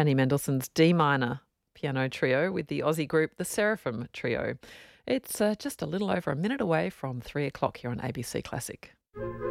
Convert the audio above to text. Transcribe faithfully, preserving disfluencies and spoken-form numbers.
Fanny Mendelssohn's D minor piano trio with the Aussie group the Seraphim Trio. It's uh, just a little over a minute away from three o'clock here on A B C Classic.